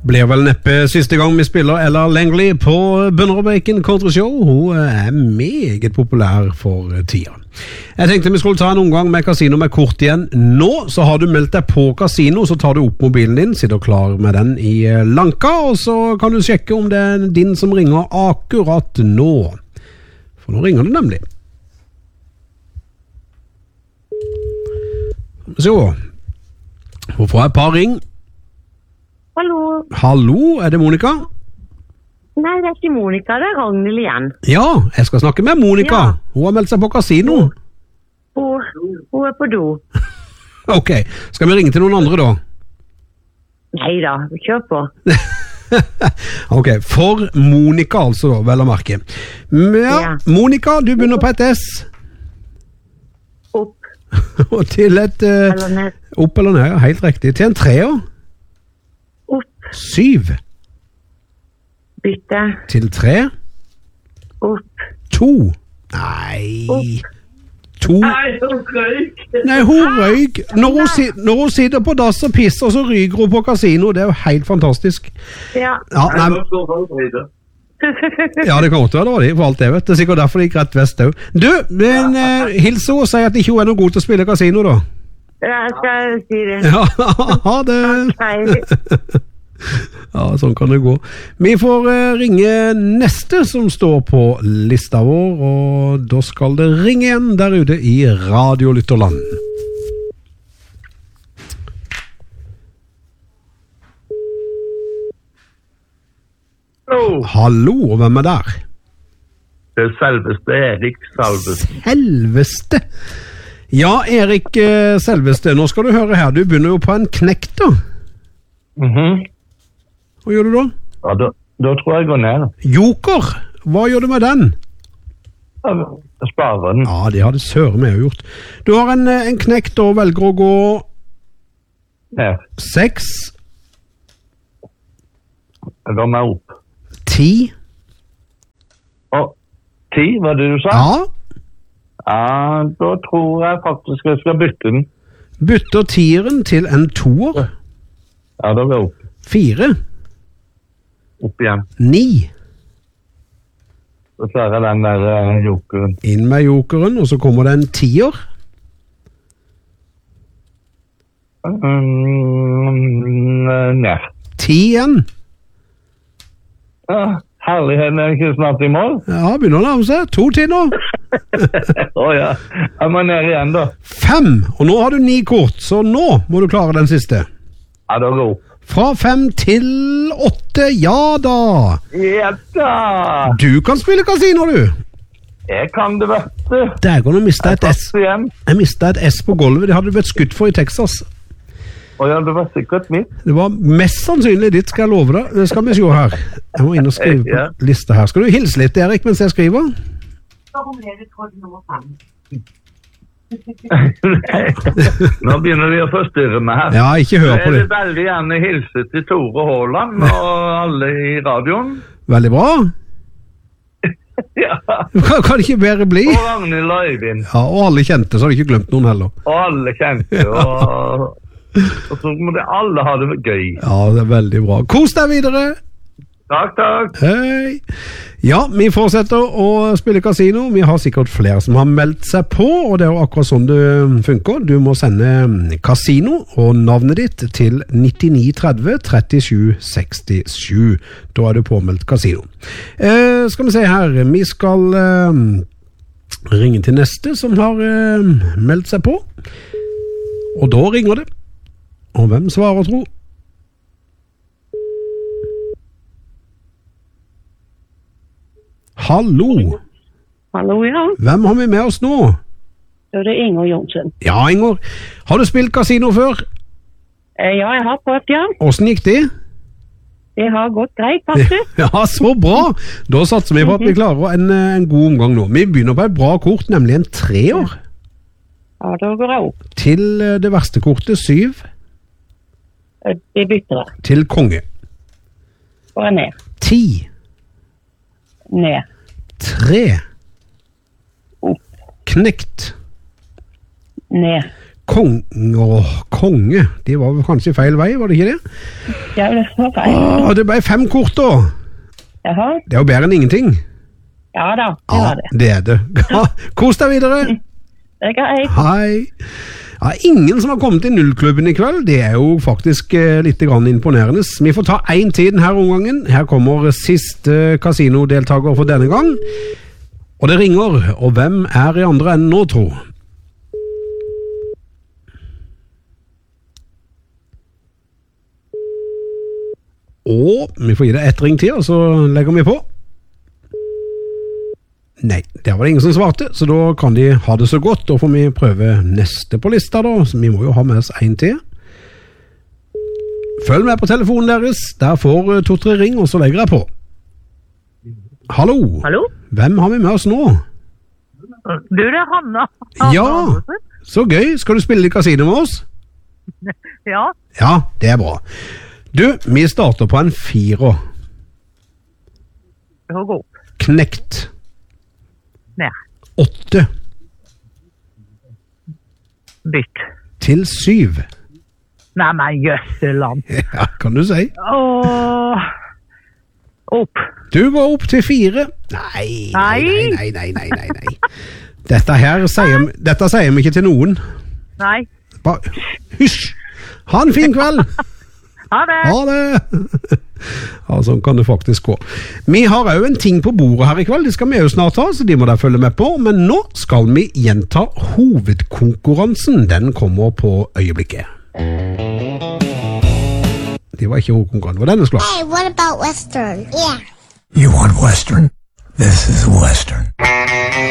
Blir vel neppe siste gang vi spiller Ella Langley på Bønner og Bacon Country Show. Hun meget populær for tida. Jeg tenkte vi skulle ta en omgang med kasino med kort igjen. Nå så har du meldt deg på kasino, så tar du opp mobilen din, sitter klar med den i lanka, og så kan du sjekke om det er din som ringer akkurat nå. For nå ringer det nemlig. Så, hvorfor er et par ring? Hallo. Hallo, er det Monica? Nei, det er ikke Monica, det er Ragnhild igjen. Ja, jeg skal snakke med Monica. Ja. Hun har meldt seg på kasino. Hun er på do. Ok, skal vi ringe til noen andre da? Neida, kjør på. Ok, for Monica altså, vel å merke. Ja, Monica, du begynner på et S. Opp. Og til et... Eller ned. Opp eller ned, ja, helt riktig. Til en 3'er. Opp. 7. Bytte. Til 3. Opp. 2. Nei. Opp. 2. Nei, hun røyk. Nei, hun røyk. Når hun sitter på dass og pisser, så ryker hun på kasino. Det er jo helt fantastisk. Ja. Ja, nei, ja, det kan godt være det var det, for alt det vet. Det er sikkert derfor det gikk rett vest også. Du, men hils og si at ikke hun er noe god til å spille kasino da. Jeg skal si det. Ja, ha det. Hei. Ja, sånn kan det gå. Vi får ringe neste som står på lista vår, og da skal det ringe igjen der ute i Radiolytterland. Hallo, og hvem er der? Det er selveste Erik Salvesen. Selveste? Ja, Erik Selveste, nå skal du høre her. Du begynner jo på en knekk da. Hva gjør du da? Ja, da tror jeg går ned. Joker, hva gjør du med den? Jeg sparer den. Ja, det hadde søren med å gjort. Du har en knekk da og velger å gå Ned. 6. Jeg går meg opp. 10. Og 10, var det du sa? Ja. Ja, da tror jeg faktisk jeg skal bytte den. Bytter 10'eren til en 2'er. Ja, da går jeg opp. 4. Opp igjen. 9. Så ser jeg den der jokeren. Inn med jokeren, og så kommer det en 10'er. Ned. 10 igjen. Ja, herligheten er ikke snart i mål. Ja, begynner å nærme seg. 2 til nå. Ja, jeg må ned igjen da. 5, og nå har du 9 kort, så nå må du klare den siste. Ja, da går opp. Fra 5 til 8, ja da. Ja da. Du kan spille kasino, du. Jeg kan det, vet du. Der går du mistet et S. Jeg mistet et S på gulvet, det hadde du blitt skutt for i Texas. Ja, det var sikkert mitt. Det var mest sannsynlig ditt, skal jeg love deg. Det skal vi se her. Jeg må inn og skrive på lista her. Skal du hilse litt, Erik, mens jeg skriver? Nå begynner de å forstyrre meg her. Ja, ikke hør på det. Jeg vil veldig gjerne hilse til Tore Haaland og alle i radioen. Veldig bra. Ja. Kan det ikke bedre bli? Og Ragnhild og Øyvind. Ja, og alle kjente, så har de ikke glemt noen heller. Og alle kjente, og så må det alle ha det gøy. Ja, det er veldig bra. Kos deg videre! Takk, takk. Hei! Ja, vi fortsetter å spille kasino. Vi har sikkert flere som har meldt seg på, og det er jo akkurat sånn det funker. Du må sende kasino og navnet ditt til 9930 37 67. Da er du påmeldt kasino. Skal vi se her. Vi skal ringe til neste som har meldt seg på. Og da ringer det. Og hvem svarer, tro? Hallo. Hallo, ja. Hvem har vi med oss nå? Det er Inger Jonsen. Ja, Inger. Har du spilt kasino før? Ja, jeg har prøvd, ja. Hvordan gikk det? Det har gått greit, faktisk. Ja, så bra. Da satser vi på at vi klarer en god omgang nå. Vi begynner på et bra kort, nemlig en 3'er. Ja, da går jeg opp. Til det verste kortet, 7. Det bytter jeg. Til konge. Går jeg ned. 10. Ned. 3. Opp. Knekt. Ned. Konge. De var vel kanskje feil vei, var det ikke det? Ja, det var feil. Det ble 5 kort da. Jaha. Det er jo bedre enn ingenting. Ja da, det var det. Det er det. Kos deg videre. Det er greit. Hei. Ja, ingen som har kommet i nullklubben i kveld. Det er jo faktisk litt grann imponerende. Vi får ta en tid denne omgangen. Her kommer siste kasinodeltaker for denne gang. Og det ringer. Og hvem er i andre enden nå, tro? Og vi får gi det 1 ring til, og så legger vi på. Nei, der var det ingen som svarte, så da kan de ha det så godt. Da får vi prøve neste på lista da, så vi må jo ha med oss en til. Følg med på telefonen deres, der får 2-3 ring, og så legger jeg på. Hallo? Hallo? Hvem har vi med oss nå? Du, det er Hanna. Ja, så gøy. Skal du spille i kasino med oss? Ja. Ja, det er bra. Du, vi starter på en 4. Det får gå opp. Knekt. Ned. 8. Bytt. Til 7. Nei, men jøsseland. Ja, kan du si. Opp. Du går opp til 4. Nei. Dette sier vi ikke til noen. Nei. Bare, hysj! Ha en fin kveld! Ha det! Ha det! Ja, sånn kan det faktisk gå. Vi har jo en ting på bordet her i kveld, det skal vi jo snart ha, så de må da følge med på, men nå skal vi gjenta hovedkonkurransen. Den kommer på øyeblikket. Det var ikke hovedkonkurransen, det var denne slag. Hey, what about Western? Yeah. You want Western? This is Western.